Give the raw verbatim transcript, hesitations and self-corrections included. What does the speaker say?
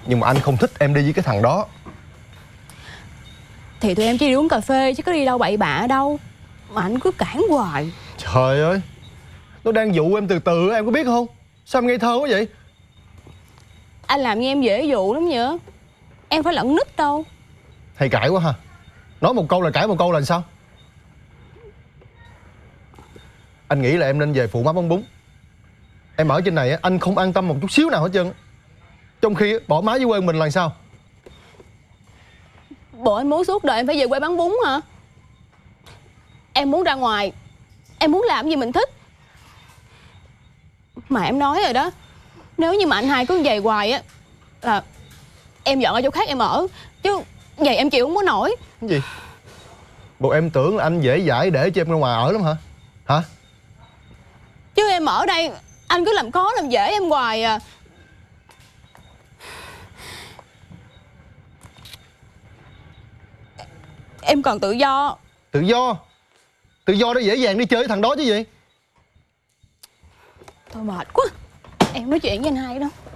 Nhưng mà anh không thích em đi với cái thằng đó. Thì tụi em chỉ đi uống cà phê chứ có đi đâu bậy bạ đâu. Mà anh cứ cản hoài. Trời ơi, nó đang dụ em từ từ, em có biết không? Sao em ngây thơ quá vậy? Anh làm như em dễ dụ lắm vậy. Em phải lẫn nít đâu. Hay cãi quá ha. Nói một câu là cãi một câu là sao? Anh nghĩ là em nên về phụ má bóng bún. Em ở trên này á, anh không an tâm một chút xíu nào hết trơn. Trong khi bỏ má với quê mình là sao? Bộ anh muốn suốt đời em phải về quê bán bún hả? Em muốn ra ngoài, em muốn làm gì mình thích. Mà em nói rồi đó, nếu như mà anh hai cứ vậy hoài á là em dọn ở chỗ khác em ở. Chứ vậy em chịu không có nổi. Cái gì? Bộ em tưởng là anh dễ dãi để cho em ra ngoài ở lắm hả? Hả? Chứ em ở đây anh cứ làm khó làm dễ em hoài à. Em còn tự do. Tự do? Tự do để dễ dàng đi chơi với thằng đó chứ gì? Thôi mệt quá. Em nói chuyện với anh hai đó.